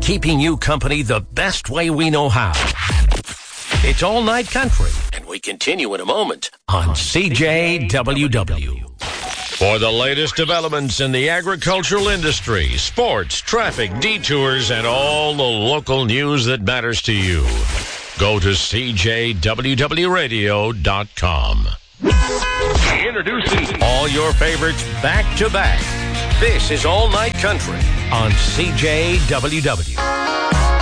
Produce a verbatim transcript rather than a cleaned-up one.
keeping you company the best way we know how. It's All Night Country, and we continue in a moment on C J W W. For the latest developments in the agricultural industry, sports, traffic, detours, and all the local news that matters to you, go to C J W W radio dot com. Introducing all your favorites back to back. This is All Night Country on C J W W.